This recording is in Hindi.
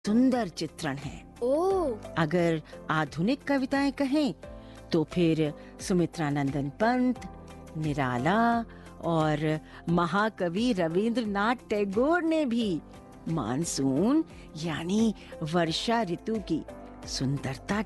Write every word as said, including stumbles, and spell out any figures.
सुंदर चित्रण है। ओह, अगर आधुनिक कविताएं कहें तो फिर सुमित्रानंदन पंत, निराला और महाकवि रविंद्रनाथ टैगोर ने भी मानसून यानी वर्षा ऋतु की सुंदरता